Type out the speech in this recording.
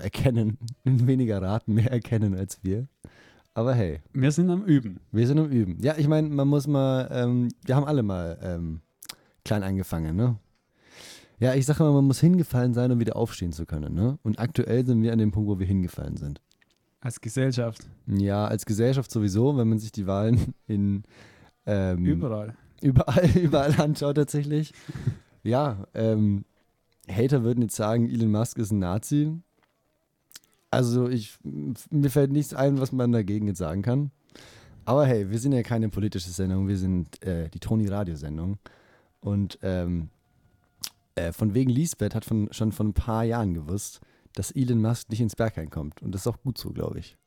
erkennen, weniger raten, mehr erkennen als wir. Aber hey. Wir sind am Üben. Wir sind am Üben. Ja, ich meine, man muss mal, wir haben alle mal klein angefangen, ne? Ja, ich sage mal, man muss hingefallen sein, um wieder aufstehen zu können, ne? Und aktuell sind wir an dem Punkt, wo wir hingefallen sind. Als Gesellschaft. Ja, als Gesellschaft sowieso, wenn man sich die Wahlen in Überall. überall anschaut tatsächlich. Ja, Hater würden jetzt sagen, Elon Musk ist ein Nazi. Also mir fällt nichts ein, was man dagegen jetzt sagen kann. Aber hey, wir sind ja keine politische Sendung, wir sind die Toni-Radio-Sendung. Und von wegen Lisbeth hat schon vor ein paar Jahren gewusst, dass Elon Musk nicht ins Berghain kommt. Und das ist auch gut so, glaube ich.